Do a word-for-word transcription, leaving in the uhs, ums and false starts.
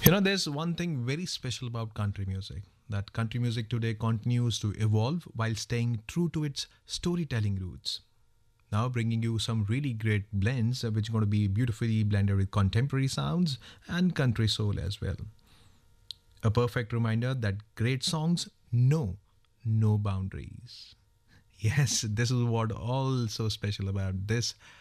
You know, there's one thing very special about country music that country music today continues to evolve while staying true to its storytelling roots. Now, bringing you some really great blends, uh, which are going to be beautifully blended with contemporary sounds and country soul as well. A perfect reminder that great songs know no boundaries. Yes, this is what all so special about this